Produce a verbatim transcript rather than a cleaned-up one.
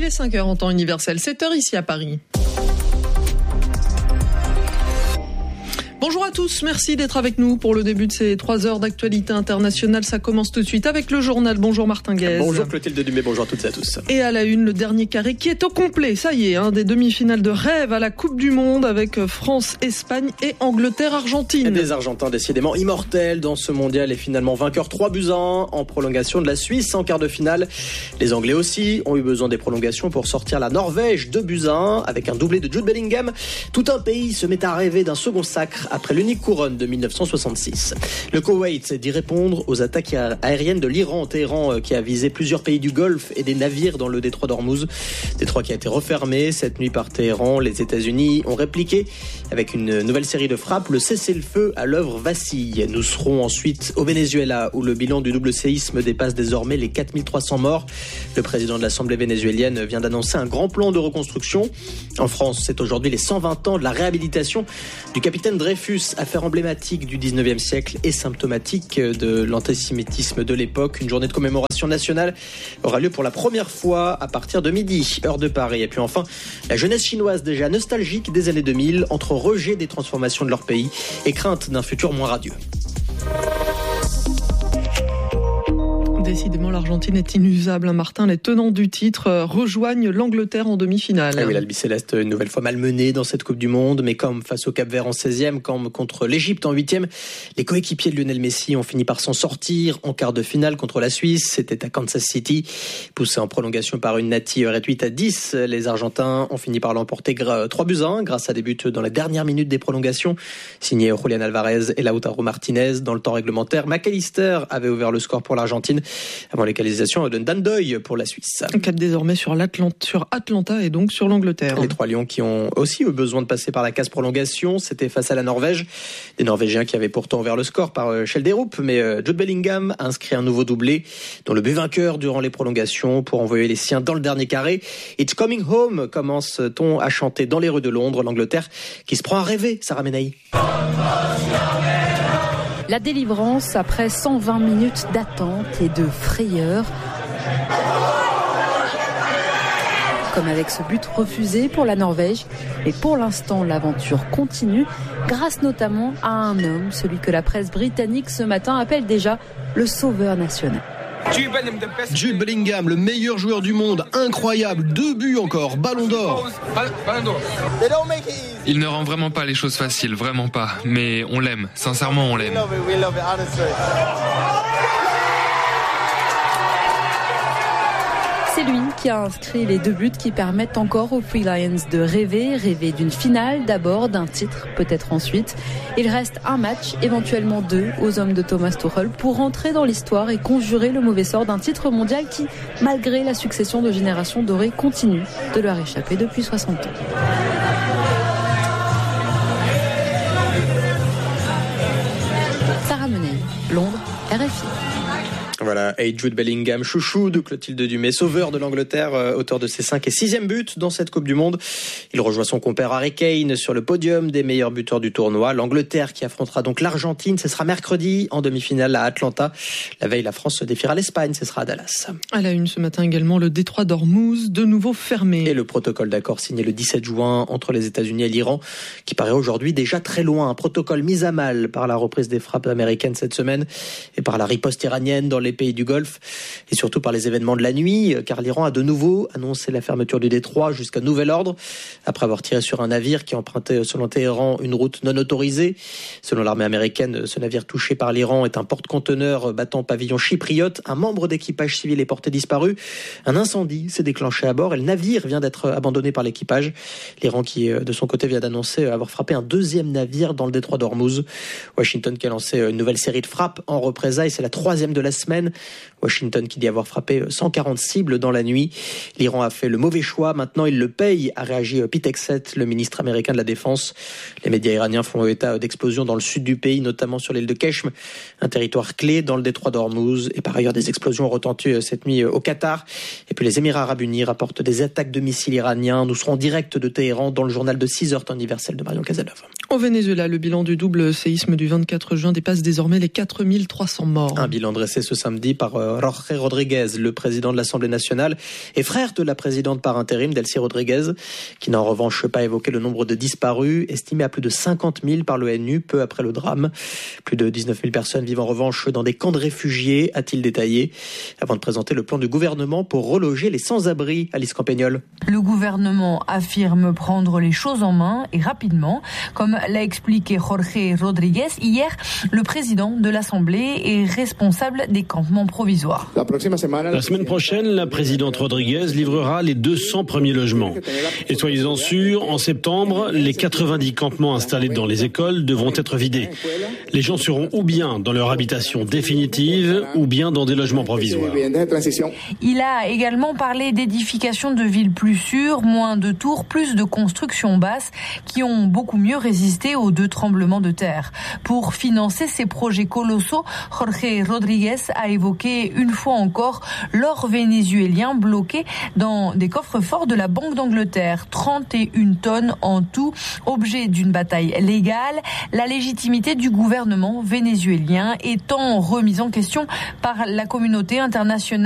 est cinq heures en temps universel, sept heures ici à Paris. Bonjour à tous, merci d'être avec nous pour le début de ces trois heures d'actualité internationale. Ça commence tout de suite avec le journal. Bonjour Martin Guez. Bonjour Clotilde Dumais, bonjour à toutes et à tous. Et à la une, le dernier carré qui est au complet. Ça y est, hein, des demi-finales de rêve à la Coupe du Monde avec France, Espagne et Angleterre, Argentine. Et des Argentins décidément immortels dans ce mondial et finalement vainqueurs trois buts à un en prolongation de la Suisse en quart de finale. Les Anglais aussi ont eu besoin des prolongations pour sortir la Norvège deux buts à un avec un doublé de Jude Bellingham. Tout un pays se met à rêver d'un second sacre après l'unique couronne de mille neuf cent soixante-six. Le Koweït dit répondre aux attaques aériennes de l'Iran, Téhéran qui a visé plusieurs pays du Golfe et des navires dans le détroit d'Ormuz. Détroit qui a été refermé cette nuit par Téhéran. Les États-Unis ont répliqué avec une nouvelle série de frappes. Le cessez-le-feu à l'œuvre vacille. Nous serons ensuite au Venezuela où le bilan du double séisme dépasse désormais les quatre mille trois cents morts. Le président de l'Assemblée vénézuélienne vient d'annoncer un grand plan de reconstruction. En France, c'est aujourd'hui les cent vingt ans de la réhabilitation du capitaine Dreyfus, affaire emblématique du dix-neuvième siècle et symptomatique de l'antisémitisme de l'époque. Une journée de commémoration nationale aura lieu pour la première fois à partir de midi, heure de Paris. Et puis enfin, la jeunesse chinoise déjà nostalgique des années deux mille, entre rejet des transformations de leur pays et crainte d'un futur moins radieux. Décidément, l'Argentine est inusable. Martin, les tenants du titre rejoignent l'Angleterre en demi-finale. Ah oui, l'Albiceleste une nouvelle fois malmenée dans cette Coupe du Monde, mais comme face au Cap-Vert en seizième, comme contre l'Égypte en huitième, les coéquipiers de Lionel Messi ont fini par s'en sortir en quart de finale contre la Suisse. C'était à Kansas City, poussé en prolongation par une Nati réduite à dix. Les Argentins ont fini par l'emporter trois buts à un grâce à des buts dans les dernières minutes des prolongations, signés Julián Alvarez et Lautaro Martinez. Dans le temps réglementaire, McAllister avait ouvert le score pour l'Argentine avant l'égalisation de Dan Doy pour la Suisse. Cap désormais sur, sur Atlanta et donc sur l'Angleterre. Les trois Lions qui ont aussi eu besoin de passer par la case prolongation, c'était face à la Norvège. Des Norvégiens qui avaient pourtant ouvert le score par Schelderup, mais Jude Bellingham a inscrit un nouveau doublé, dont le but vainqueur durant les prolongations pour envoyer les siens dans le dernier carré. It's coming home, commence-t-on à chanter dans les rues de Londres, l'Angleterre qui se prend à rêver, Sarah Menaï. La délivrance après cent vingt minutes d'attente et de frayeur. Comme avec ce but refusé pour la Norvège. Mais pour l'instant, l'aventure continue, grâce notamment à un homme, celui que la presse britannique ce matin appelle déjà le sauveur national. Jude Bellingham, le meilleur joueur du monde, incroyable, deux buts encore, ballon d'or. Il ne rend vraiment pas les choses faciles, vraiment pas, mais on l'aime, sincèrement on l'aime. C'est lui qui a inscrit les deux buts qui permettent encore aux Three Lions de rêver, rêver d'une finale d'abord, d'un titre peut-être ensuite. Il reste un match, éventuellement deux, aux hommes de Thomas Tuchel pour rentrer dans l'histoire et conjurer le mauvais sort d'un titre mondial qui, malgré la succession de générations dorées, continue de leur échapper depuis soixante ans. Sarah Menaï, Londres, R F I. Voilà, et Jude Bellingham, chouchou de Clotilde Dumais, sauveur de l'Angleterre, euh, auteur de ses cinq et sixième buts dans cette Coupe du Monde. Il rejoint son compère Harry Kane sur le podium des meilleurs buteurs du tournoi. L'Angleterre qui affrontera donc l'Argentine, ce sera mercredi en demi-finale à Atlanta. La veille, la France se défiera l'Espagne, ce sera à Dallas. À la une ce matin également, le détroit d'Ormuz, de nouveau fermé. Et le protocole d'accord signé le dix-sept juin entre les États-Unis et l'Iran, qui paraît aujourd'hui déjà très loin. Un protocole mis à mal par la reprise des frappes américaines cette semaine et par la riposte iranienne dans les pays du Golfe et surtout par les événements de la nuit, car l'Iran a de nouveau annoncé la fermeture du détroit jusqu'à nouvel ordre après avoir tiré sur un navire qui empruntait selon Téhéran une route non autorisée. Selon l'armée américaine, ce navire touché par l'Iran est un porte-conteneur battant pavillon chypriote. Un membre d'équipage civil est porté disparu. Un incendie s'est déclenché à bord et le navire vient d'être abandonné par l'équipage. L'Iran qui, de son côté, vient d'annoncer avoir frappé un deuxième navire dans le détroit d'Ormuz. Washington qui a lancé une nouvelle série de frappes en représailles, c'est la troisième de la semaine. Washington qui dit avoir frappé cent quarante cibles dans la nuit. L'Iran a fait le mauvais choix, maintenant il le paye, a réagi Pete Hegseth, le ministre américain de la Défense. Les médias iraniens font état d'explosions dans le sud du pays, notamment sur l'île de Keshm, un territoire clé dans le détroit d'Ormuz. Et par ailleurs, des explosions ont retenti cette nuit au Qatar. Et puis les Émirats arabes unis rapportent des attaques de missiles iraniens. Nous serons en direct de Téhéran dans le journal de six heures temps universel de Marion Casanova. Au Venezuela, le bilan du double séisme du vingt-quatre juin dépasse désormais les quatre mille trois cents morts. Un bilan dressé ce samedi par Jorge Rodriguez, le président de l'Assemblée nationale et frère de la présidente par intérim, Delcy Rodriguez, qui n'a en revanche pas évoqué le nombre de disparus, estimé à plus de cinquante mille par l'O N U, peu après le drame. Plus de dix-neuf mille personnes vivent en revanche dans des camps de réfugiés, a-t-il détaillé, avant de présenter le plan du gouvernement pour reloger les sans-abri. Alice Campagnol. Le gouvernement affirme prendre les choses en main et rapidement, comme l'a expliqué Jorge Rodriguez hier, le président de l'Assemblée est responsable des campements provisoires. La semaine prochaine, la présidente Rodriguez livrera les deux cents premiers logements. Et soyez-en sûrs, en septembre, les quatre-vingt-dix campements installés dans les écoles devront être vidés. Les gens seront ou bien dans leur habitation définitive ou bien dans des logements provisoires. Il a également parlé d'édification de villes plus sûres, moins de tours, plus de constructions basses qui ont beaucoup mieux résisté aux deux tremblements de terre. Pour financer ces projets colossaux, Jorge Rodriguez a évoqué une fois encore l'or vénézuélien bloqué dans des coffres-forts de la Banque d'Angleterre. trente et une tonnes en tout, objet d'une bataille légale. La légitimité du gouvernement vénézuélien étant remise en question par la communauté internationale.